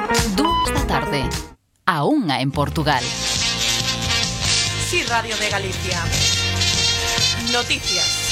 2 da tarde, a 1 en Portugal. Sí, Radio de Galicia. Noticias.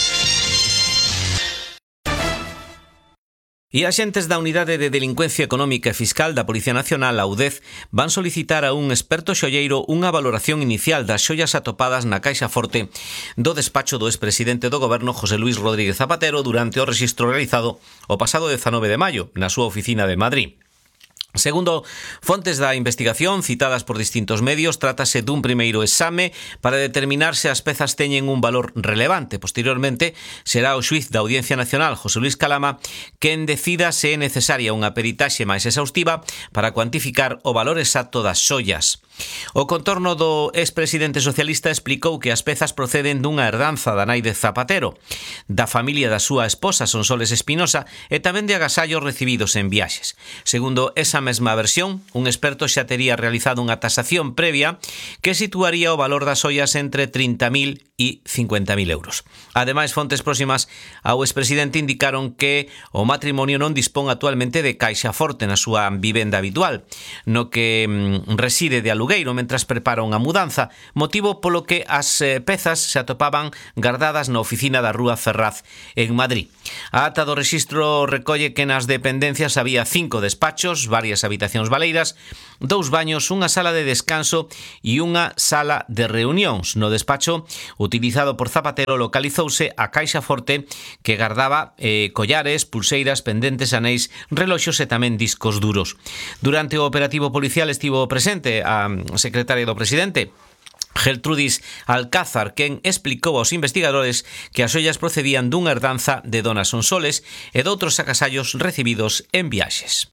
E axentes da Unidade de Delincuencia Económica e Fiscal da Policía Nacional, a UDEF, van solicitar a un experto xoieiro unha valoración inicial das xoias atopadas na caixa forte do despacho do expresidente do Goberno, José Luis Rodríguez Zapatero, durante o rexistro realizado o pasado 19 de maio na súa oficina de Madrid. Segundo fontes da investigación citadas por distintos medios, trátase dun primeiro exame para determinar se as pezas teñen un valor relevante. Posteriormente, será o xuiz da Audiencia Nacional, José Luis Calama, quen decida se é necesaria unha peritaxe máis exhaustiva para cuantificar o valor exacto das xoias. O contorno do expresidente socialista explicou que as pezas proceden dunha herdanza da nai de Zapatero, da familia da súa esposa Sonsoles Espinosa e tamén de agasallos recibidos en viaxes. Segundo esa mesma versión, un experto xa tería realizado unha tasación previa que situaría o valor das xoias entre 30.000 e 50.000 euros. Ademais, fontes próximas ao expresidente indicaron que o matrimonio non dispón actualmente de caixa forte na súa vivenda habitual, no que reside de alugueiro mentras prepara unha mudanza, motivo polo que as pezas se atopaban guardadas na oficina da Rúa Ferraz en Madrid. A ata do rexistro recolle que nas dependencias había 5 despachos, varias habitacións baleiras, 2 baños, unha sala de descanso e unha sala de reunións. No despacho utilizado por Zapatero localizouse a caixa forte que guardaba collares, pulseiras, pendentes, anéis, reloxos e tamén discos duros. Durante o operativo policial estivo presente a secretaria do presidente, Geltrudis Alcázar, quen explicou aos investigadores que as xoias procedían dunha herdanza de dona Sonsoles e doutros agasallos recibidos en viaxes.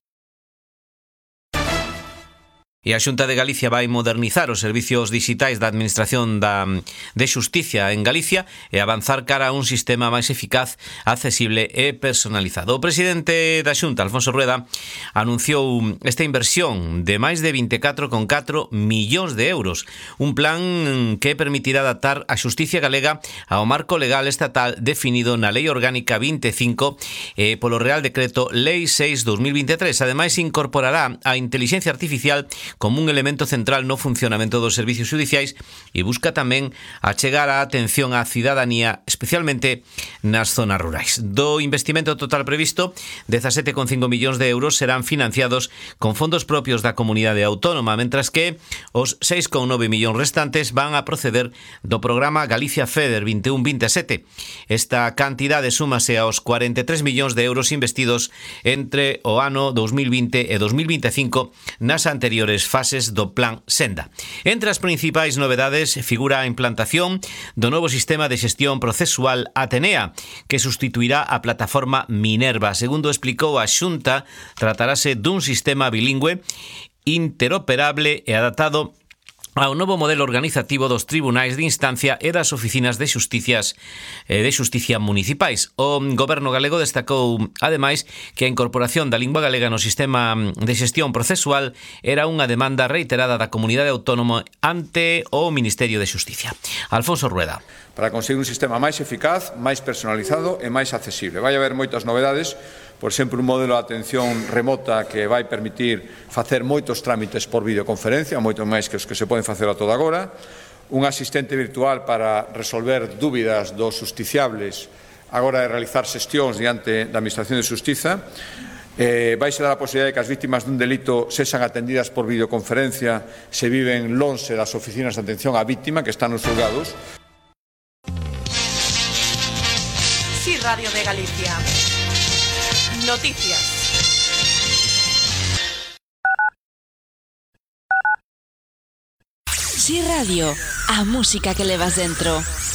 E a Xunta de Galicia vai modernizar os servicios digitais da Administración de Xusticia en Galicia e avanzar cara a un sistema máis eficaz, accesible e personalizado. O presidente da Xunta, Alfonso Rueda, anunciou esta inversión de máis de 24,4 millóns de euros, un plan que permitirá adaptar a xusticia galega ao marco legal estatal definido na Lei Orgánica 25 e polo Real Decreto Lei 6/2023. Ademais, incorporará a inteligencia artificial como un elemento central no funcionamento dos servicios judiciais e busca tamén achegar a atención á cidadanía, especialmente nas zonas rurais. Do investimento total previsto, 17,5 millóns de euros serán financiados con fondos propios da comunidade autónoma, mentras que os 6,9 millóns restantes van a proceder do programa Galicia FEDER 21-27. Esta cantidade súmase aos 43 millóns de euros investidos entre o ano 2020 e 2025 nas anteriores fases do Plan Senda. Entre as principais novedades figura a implantación do novo sistema de xestión procesual Atenea, que sustituirá a plataforma Minerva. Segundo explicou a Xunta, tratarase dun sistema bilingüe, interoperable e adaptado ao novo modelo organizativo dos tribunais de instancia e das oficinas de xusticia municipais. O Goberno galego destacou, ademais, que a incorporación da lingua galega no sistema de xestión procesual era unha demanda reiterada da comunidade autónoma ante o Ministerio de Xusticia. Alfonso Rueda. Para conseguir un sistema máis eficaz, máis personalizado e máis accesible. Vai haber moitas novedades, por exemplo, un modelo de atención remota que vai permitir facer moitos trámites por videoconferencia, moito máis que os que se poden facer a toda agora, un asistente virtual para resolver dúbidas dos justiciables agora de realizar xestións diante da Administración de Xustiza. Vai dar a posibilidade de que as vítimas dun delito sexan atendidas por videoconferencia se viven lonxe das oficinas de atención á vítima que están nos xulgados. Sí, Radio de Galicia. Noticias. Sí Radio, a música que levas dentro.